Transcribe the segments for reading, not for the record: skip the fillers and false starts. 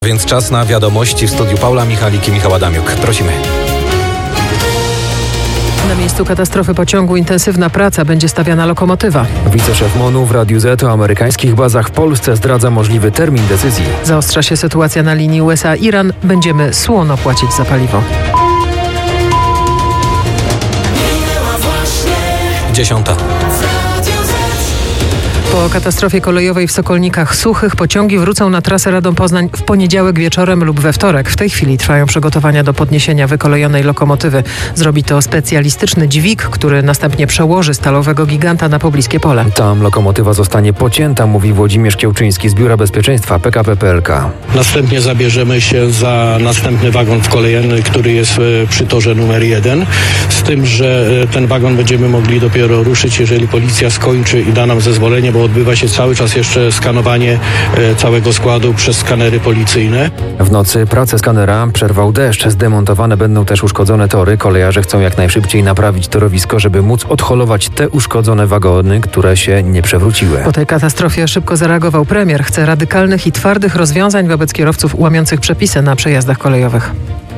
Więc czas na wiadomości w studiu Paula Michalik i Michał Adamiuk. Prosimy. Na miejscu katastrofy pociągu intensywna praca, będzie stawiana lokomotywa. Wiceszef MON-u w Radiu Z o amerykańskich bazach w Polsce zdradza możliwy termin decyzji. Zaostrza się sytuacja na linii USA-Iran. Będziemy słono płacić za paliwo. 10. Po katastrofie kolejowej w Sokolnikach Suchych pociągi wrócą na trasę Radom-Poznań w poniedziałek wieczorem lub we wtorek. W tej chwili trwają przygotowania do podniesienia wykolejonej lokomotywy. Zrobi to specjalistyczny dźwig, który następnie przełoży stalowego giganta na pobliskie pole. Tam lokomotywa zostanie pocięta, mówi Włodzimierz Kiełczyński z Biura Bezpieczeństwa PKP PLK. Następnie zabierzemy się za następny wagon wkolejenny, który jest przy torze numer 1. Z tym, że ten wagon będziemy mogli dopiero ruszyć, jeżeli policja skończy i da nam zezwolenie, bo odbywa się cały czas jeszcze skanowanie całego składu przez skanery policyjne. W nocy pracę skanera przerwał deszcz. Zdemontowane będą też uszkodzone tory. Kolejarze chcą jak najszybciej naprawić torowisko, żeby móc odholować te uszkodzone wagony, które się nie przewróciły. Po tej katastrofie szybko zareagował premier. Chce radykalnych i twardych rozwiązań wobec kierowców łamiących przepisy na przejazdach kolejowych.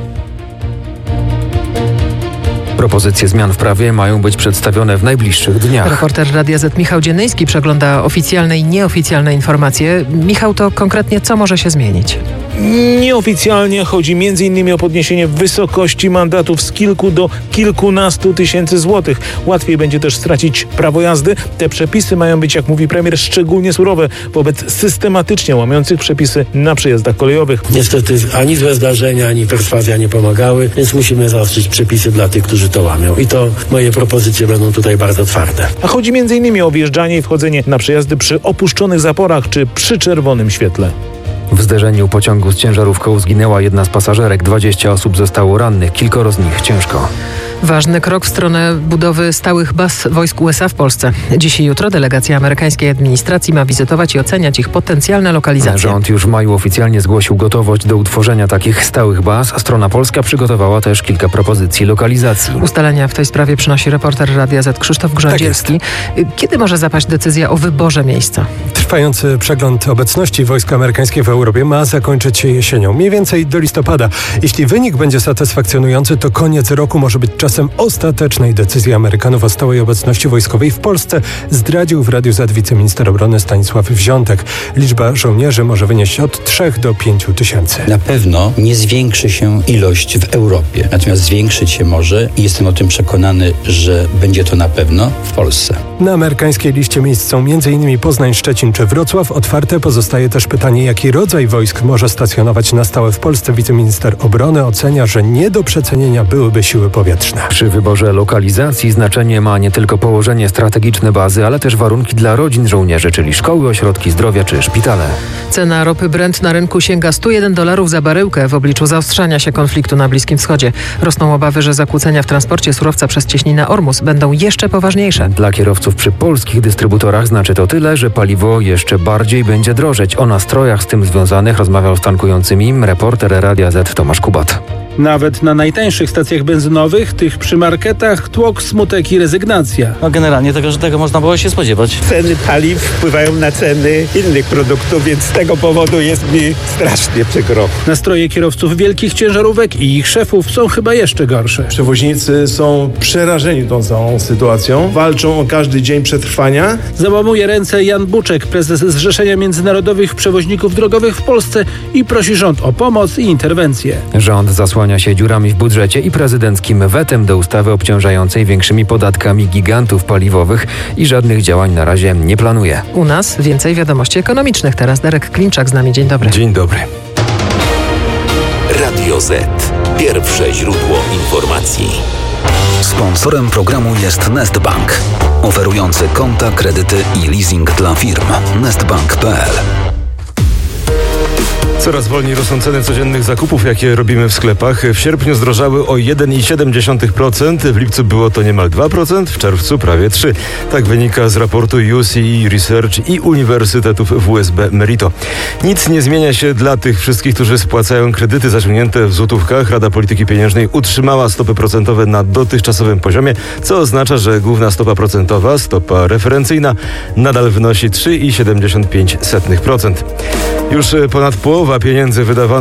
Propozycje zmian w prawie mają być przedstawione w najbliższych dniach. Reporter Radia Z Michał Dziennyjski przegląda oficjalne i nieoficjalne informacje. Michał, to konkretnie co może się zmienić? Nieoficjalnie chodzi m.in. o podniesienie wysokości mandatów z kilku do kilkunastu tysięcy złotych. Łatwiej będzie też stracić prawo jazdy. Te przepisy mają być, jak mówi premier, szczególnie surowe wobec systematycznie łamiących przepisy na przejazdach kolejowych. Niestety ani złe zdarzenia, ani perswazja nie pomagały, więc musimy zaostrzyć przepisy dla tych, którzy to łamią. I to moje propozycje będą tutaj bardzo twarde. A chodzi m.in. o wjeżdżanie i wchodzenie na przejazdy przy opuszczonych zaporach czy przy czerwonym świetle. W zderzeniu pociągu z ciężarówką zginęła jedna z pasażerek. 20 osób zostało rannych, kilkoro z nich ciężko. Ważny krok w stronę budowy stałych baz wojsk USA w Polsce. Dziś i jutro delegacja amerykańskiej administracji ma wizytować i oceniać ich potencjalne lokalizacje. Rząd już w maju oficjalnie zgłosił gotowość do utworzenia takich stałych baz. Strona polska przygotowała też kilka propozycji lokalizacji. Ustalenia w tej sprawie przynosi reporter Radia Z Krzysztof Grządzielski. Kiedy może zapaść decyzja o wyborze miejsca? Trwający przegląd obecności wojsk amerykańskich w Europie ma zakończyć się jesienią, mniej więcej do listopada. Jeśli wynik będzie satysfakcjonujący, to koniec roku może być czasem ostatecznej decyzji Amerykanów o stałej obecności wojskowej w Polsce, zdradził w Radiu Z wiceminister obrony Stanisław Wziątek. Liczba żołnierzy może wynieść od 3 do 5 tysięcy. Na pewno nie zwiększy się ilość w Europie, natomiast zwiększyć się może i jestem o tym przekonany, że będzie to na pewno w Polsce. Na amerykańskiej liście miejsc są m.in. Poznań, Szczecin czy Wrocław. Otwarte pozostaje też pytanie, jaki rodzaj wojsk może stacjonować na stałe w Polsce. Wiceminister obrony ocenia, że nie do przecenienia byłyby siły powietrzne. Przy wyborze lokalizacji znaczenie ma nie tylko położenie strategiczne bazy, ale też warunki dla rodzin żołnierzy, czyli szkoły, ośrodki zdrowia czy szpitale. Cena ropy Brent na rynku sięga $101 za baryłkę w obliczu zaostrzania się konfliktu na Bliskim Wschodzie. Rosną obawy, że zakłócenia w transporcie surowca przez cieśninę Ormus będą jeszcze poważniejsze. Dla kierowców przy polskich dystrybutorach znaczy to tyle, że paliwo jeszcze bardziej będzie drożeć. O nastrojach z tym związanych rozmawiał z tankującymi reporter Radia Z Tomasz Kubat. Nawet na najtańszych stacjach benzynowych, tych przy marketach, tłok, smutek i rezygnacja. Generalnie tego można było się spodziewać. Ceny paliw wpływają na ceny innych produktów, więc z tego powodu jest mi strasznie przykro. Nastroje kierowców wielkich ciężarówek i ich szefów są chyba jeszcze gorsze. Przewoźnicy są przerażeni tą całą sytuacją. Walczą o każdy dzień przetrwania. Załamuje ręce Jan Buczek, prezes Zrzeszenia Międzynarodowych Przewoźników Drogowych w Polsce i prosi rząd o pomoc i interwencję. Rząd zasłania się dziurami w budżecie i prezydenckim wetem do ustawy obciążającej większymi podatkami gigantów paliwowych i żadnych działań na razie nie planuje. U nas więcej wiadomości ekonomicznych. Teraz Darek Klimczak z nami. Dzień dobry. Dzień dobry. Radio Z. Pierwsze źródło informacji. Sponsorem programu jest Nestbank, oferujący konta, kredyty i leasing dla firm. Nestbank.pl. Coraz wolniej rosną ceny codziennych zakupów, jakie robimy w sklepach. W sierpniu zdrożały o 1,7%, w lipcu było to niemal 2%, w czerwcu prawie 3%. Tak wynika z raportu UCI Research i Uniwersytetów WSB Merito. Nic nie zmienia się dla tych wszystkich, którzy spłacają kredyty zaciągnięte w złotówkach. Rada Polityki Pieniężnej utrzymała stopy procentowe na dotychczasowym poziomie, co oznacza, że główna stopa procentowa, stopa referencyjna, nadal wynosi 3,75%. Już ponad połowa pieniędzy wydawanych